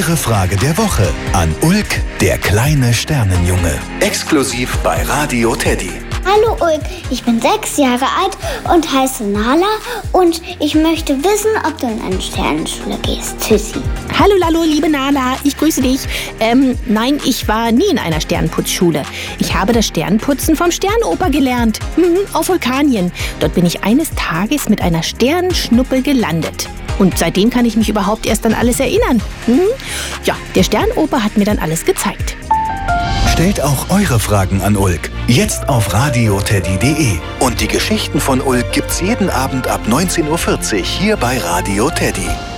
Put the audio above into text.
Eure Frage der Woche an Ulk, der kleine Sternenjunge. Exklusiv bei Radio Teddy. Hallo Ulk, ich bin 6 Jahre alt und heiße Nala und ich möchte wissen, ob du in eine Sternenschule gehst. Tschüssi. Hallo Lalo, liebe Nala, ich grüße dich. Nein, ich war nie in einer Sternputzschule. Ich habe das Sternputzen vom Sternoper gelernt, auf Vulkanien. Dort bin ich eines Tages mit einer Sternschnuppe gelandet. Und seitdem kann ich mich überhaupt erst an alles erinnern. Ja, der Sternoper hat mir dann alles gezeigt. Stellt auch eure Fragen an Ulk. Jetzt auf radioteddy.de. Und die Geschichten von Ulk gibt's jeden Abend ab 19:40 Uhr hier bei Radio Teddy.